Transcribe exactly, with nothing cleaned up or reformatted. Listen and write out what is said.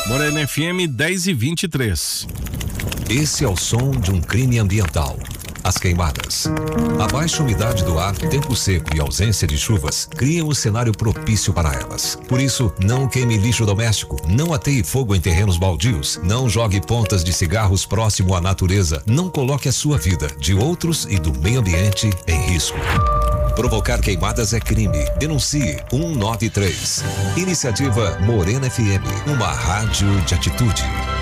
Morena F M dez e vinte e três. Esse é o som de um crime ambiental. As queimadas. A baixa umidade do ar, tempo seco e ausência de chuvas criam o cenário propício para elas. Por isso, não queime lixo doméstico, não ateie fogo em terrenos baldios, não jogue pontas de cigarros próximo à natureza, não coloque a sua vida, de outros e do meio ambiente em risco. Provocar queimadas é crime. Denuncie um nove três. Iniciativa Morena F M, uma rádio de atitude.